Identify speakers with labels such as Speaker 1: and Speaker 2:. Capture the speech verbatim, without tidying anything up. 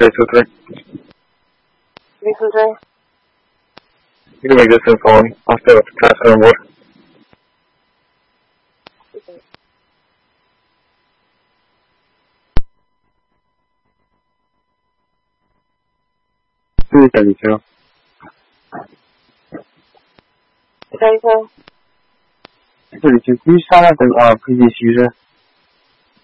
Speaker 1: 退速退。
Speaker 2: 没速退。
Speaker 1: You can make this phone after the class on board. Oui, t'as dit ça.
Speaker 2: T'as dit ça?
Speaker 1: 这里就必须上来等啊，可以继续的。